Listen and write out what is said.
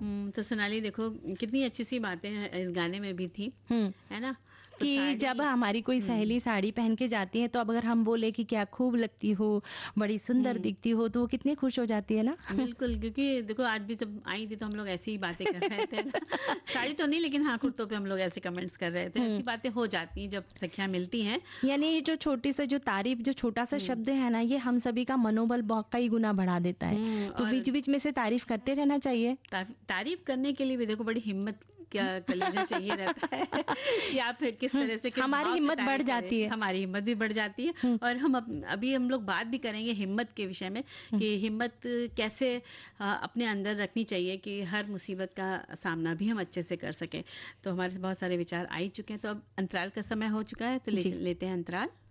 तो सोनाली देखो कितनी अच्छी सी बातें इस गाने में भी थी, है ना। तो कि जब हमारी कोई सहेली साड़ी पहन के जाती है तो अब अगर हम बोले कि क्या खूब लगती हो, बड़ी सुंदर दिखती हो, तो वो कितनी खुश हो जाती है ना। बिल्कुल, क्योंकि देखो आज भी जब आई थी तो हम लोग ऐसी ही बातें कर रहे थे ना। साड़ी तो नहीं, लेकिन हाँ कुर्तों पे हम लोग ऐसे कमेंट्स कर रहे थे। ऐसी बातें हो जाती हैं जब सखियां मिलती हैं। यानी जो छोटी सा जो तारीफ, जो छोटा सा शब्द है ना, ये हम सभी का मनोबल बहुत कई गुना बढ़ा देता है। तो और बीच बीच में से तारीफ करते रहना चाहिए। तारीफ करने के लिए भी देखो बड़ी हिम्मत क्या कलेजा चाहिए रहता है कि आप किस तरह से, किस हमारी भाव से हिम्मत तारीफ बढ़ जाती करें। है। हमारी हिम्मत भी बढ़ जाती है। और हम अभी हम लोग बात भी करेंगे हिम्मत के विषय में कि हिम्मत कैसे अपने अंदर रखनी चाहिए कि हर मुसीबत का सामना भी हम अच्छे से कर सकें। तो हमारे बहुत सारे विचार आ ही चुके हैं। तो अब अंतराल का समय हो चुका है, तो लेते हैं अंतराल।